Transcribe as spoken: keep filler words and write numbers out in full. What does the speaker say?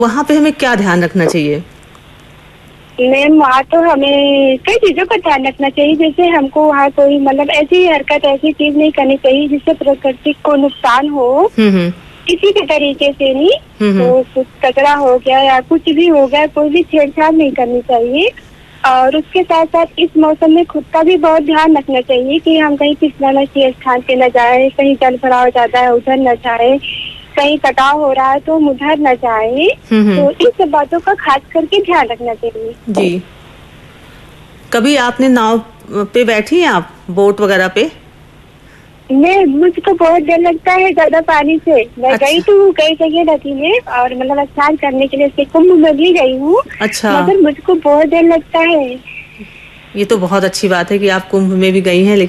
वहाँ पे हमें क्या ध्यान रखना चाहिए? मैम वहाँ तो हमें कई चीजों का ध्यान रखना चाहिए, जैसे हमको वहाँ कोई मतलब ऐसी हरकत ऐसी चीज नहीं करनी चाहिए जिससे प्रकृति को नुकसान हो, हम्म किसी भी तरीके से नहीं। हम्म तो कुछ कचरा हो गया या कुछ भी हो गया, कोई भी छेड़छाड़ नहीं करनी चाहिए। और उसके साथ साथ इस मौसम में खुद का भी बहुत ध्यान रखना चाहिए कि हम कहीं फिसलन स्थान पे न जाए, कहीं जल भराव ज्यादा है उधर न जाए, कहीं कटाव हो रहा है तो हम उधर न जाए। तो इन सब बातों का खास करके ध्यान रखना चाहिए। जी। कभी आपने नाव पे बैठी हैं आप, बोट वगैरह पे? मैं मुझको बहुत डर लगता है ज्यादा पानी से। मैं अच्छा। गई तो कई जगह नदी में और मतलब स्नान करने के लिए से कुंभ में भी गई हूँ। अच्छा। मगर मुझको बहुत डर लगता है। ये तो बहुत अच्छी बात है कि आप कुंभ में भी गई हैं, लेकिन